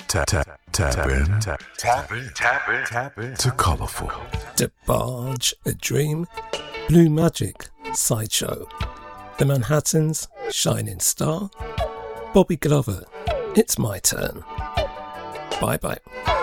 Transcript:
Tap in to colourful. DeBarge, a dream. Blue Magic, Sideshow. The Manhattans, Shining Star. Bobby Glover, It's My Turn. Bye bye.